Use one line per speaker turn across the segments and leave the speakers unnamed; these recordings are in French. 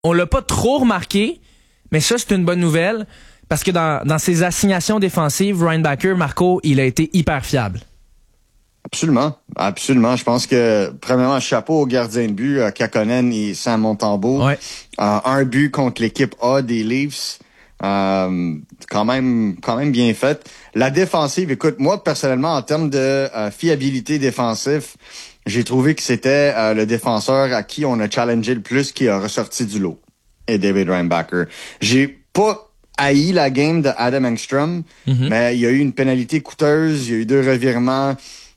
on l'a pas trop remarqué, mais ça, c'est une bonne nouvelle parce que dans ses assignations défensives, Ryan Backer, Marco, il a été hyper fiable.
Absolument, absolument. Je pense que, premièrement, chapeau au gardien de but, Kakkonen et Sam Montembeault.
Ouais.
Un but contre l'équipe A des Leafs. Quand même bien fait. La défensive, écoute, moi, personnellement, en termes de fiabilité défensive, j'ai trouvé que c'était le défenseur à qui on a challengé le plus qui a ressorti du lot. Et David Reinbacher. J'ai pas haï la game de Adam Engstrom, mais il y a eu une pénalité coûteuse, il y a eu 2 revirements.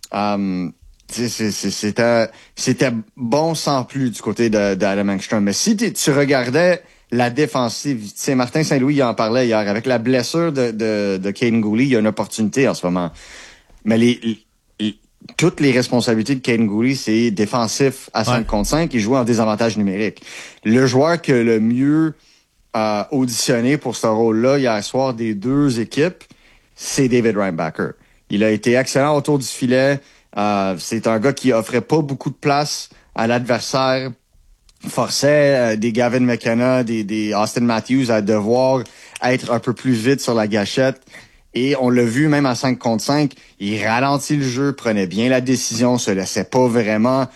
C'était bon sans plus du côté d'Adam Engstrom. Mais si tu regardais la défensive, Martin Saint-Louis il en parlait hier, avec la blessure de Caden Gooley, il y a une opportunité en ce moment. Mais toutes les responsabilités de Caden Gooley, c'est défensif à 5 contre 5, il joue en désavantage numérique. Le joueur qui a le mieux auditionné pour ce rôle-là hier soir des 2 équipes, c'est David Reinbacher. Il a été excellent autour du filet. C'est un gars qui offrait pas beaucoup de place à l'adversaire. Forçait des Gavin McKenna, des Austin Matthews à devoir être un peu plus vite sur la gâchette. Et on l'a vu même à 5 contre 5, il ralentit le jeu, prenait bien la décision, se laissait pas vraiment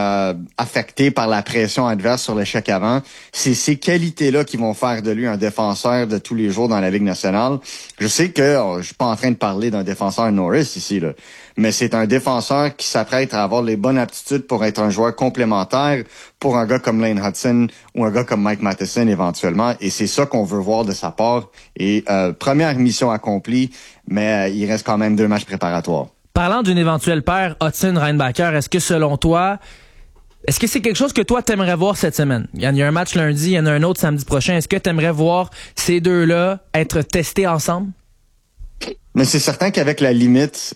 affecté par la pression adverse sur l'échec avant. C'est ces qualités-là qui vont faire de lui un défenseur de tous les jours dans la Ligue nationale. Je sais que je suis pas en train de parler d'un défenseur Norris ici, là, mais c'est un défenseur qui s'apprête à avoir les bonnes aptitudes pour être un joueur complémentaire pour un gars comme Lane Hudson ou un gars comme Mike Matheson éventuellement. Et c'est ça qu'on veut voir de sa part. Et première mission accomplie, mais il reste quand même 2 matchs préparatoires.
Parlant d'une éventuelle paire Hudson-Reinbacher, est-ce que selon toi, est-ce que c'est quelque chose que toi t'aimerais voir cette semaine? Il y a un match lundi, il y en a un autre samedi prochain. Est-ce que t'aimerais voir ces 2-là être testés ensemble?
Mais c'est certain qu'avec la limite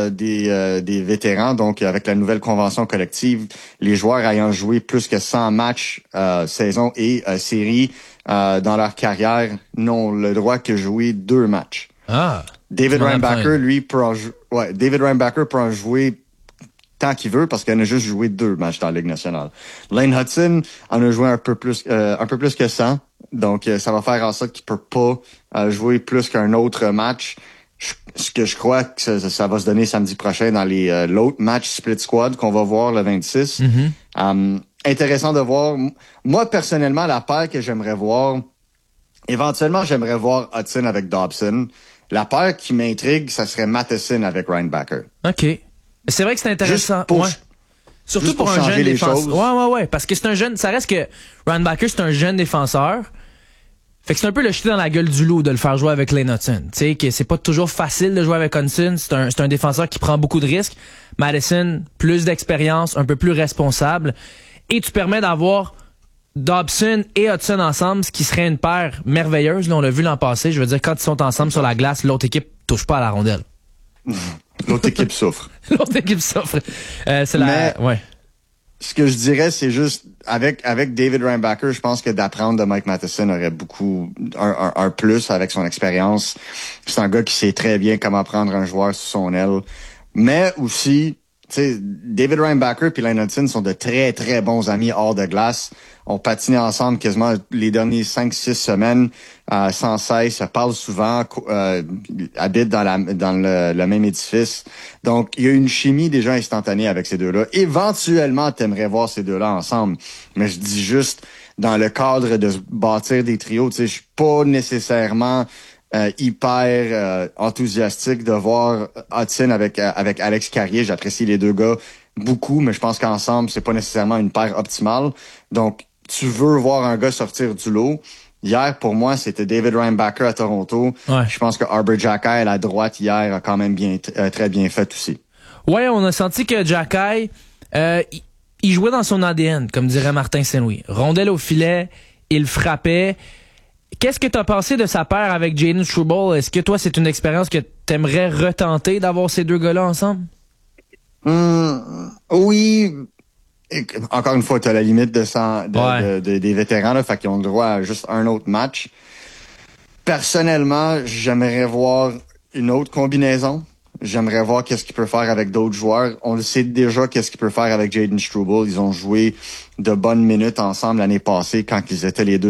des vétérans, donc avec la nouvelle convention collective, les joueurs ayant joué plus que 100 matchs saison et série dans leur carrière n'ont le droit que jouer 2 matchs.
Ah.
David Reinbacher, lui, David Reinbacher peut en jouer tant qu'il veut parce qu'il en a juste joué 2 matchs dans la Ligue nationale. Lane Hudson en a joué un peu plus que 100. Donc, ça va faire en sorte qu'il peut pas jouer plus qu'un autre match. Ce que je crois que ça va se donner samedi prochain dans l'autre match split squad qu'on va voir le 26. Intéressant de voir. Moi, personnellement, la paire que j'aimerais voir, éventuellement, j'aimerais voir Hudson avec Dobson. La paire qui m'intrigue, ça serait Matheson avec Reinbacher.
OK. C'est vrai que c'est intéressant. Surtout pour un jeune défenseur. Ouais. Parce que c'est un jeune. Ça reste que Reinbacher, c'est un jeune défenseur. Fait que c'est un peu le jeter dans la gueule du loup de le faire jouer avec Lane Hudson. Tu sais, que c'est pas toujours facile de jouer avec Hudson. C'est un défenseur qui prend beaucoup de risques. Madison, plus d'expérience, un peu plus responsable. Et tu permets d'avoir Dobson et Hudson ensemble, ce qui serait une paire merveilleuse. Là, on l'a vu l'an passé. Je veux dire, quand ils sont ensemble sur la glace, l'autre équipe touche pas à la rondelle.
L'autre équipe souffre.
L'autre équipe souffre.
Ce que je dirais, c'est juste, avec David Reinbacher, je pense que d'apprendre de Mike Matheson aurait beaucoup, un plus avec son expérience. C'est un gars qui sait très bien comment prendre un joueur sous son aile. Mais aussi, tu sais, David Reinbacher et Lane Hudson sont de très, très bons amis hors de glace. On patinait ensemble quasiment les dernières 5-6 semaines, sans cesse, se parlent souvent, habitent dans le même édifice. Donc, il y a une chimie déjà instantanée avec ces 2-là. Éventuellement, t'aimerais voir ces 2-là ensemble. Mais je dis juste, dans le cadre de bâtir des trios, tu sais, je suis pas nécessairement hyper enthousiastique de voir Hudson avec Alex Carrier. J'apprécie les 2 gars beaucoup, mais je pense qu'ensemble, c'est pas nécessairement une paire optimale. Donc, tu veux voir un gars sortir du lot. Hier, pour moi, c'était David Reinbacher à Toronto.
Ouais.
Je pense que Arber Xhekaj à la droite hier a quand même très bien fait aussi.
Ouais, on a senti que Xhekaj, il jouait dans son ADN, comme dirait Martin Saint-Louis. Rondelle au filet, il frappait. Qu'est-ce que tu as pensé de sa paire avec Jayden Struble? Est-ce que toi, c'est une expérience que tu aimerais retenter d'avoir ces 2 gars-là ensemble?
Oui. Encore une fois, tu as la limite des vétérans, là, fait qu'ils ont le droit à juste un autre match. Personnellement, j'aimerais voir une autre combinaison. J'aimerais voir qu'est-ce qu'il peut faire avec d'autres joueurs. On le sait déjà qu'est-ce qu'il peut faire avec Jaden Struble. Ils ont joué de bonnes minutes ensemble l'année passée quand ils étaient les deux